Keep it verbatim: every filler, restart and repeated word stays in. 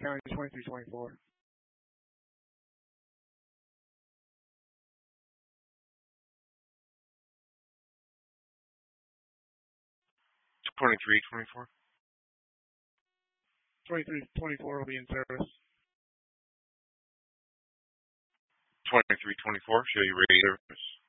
County twenty-three twenty-four. twenty-three twenty-four. twenty-three twenty-four will be in service. twenty-three twenty-four, show you ready service.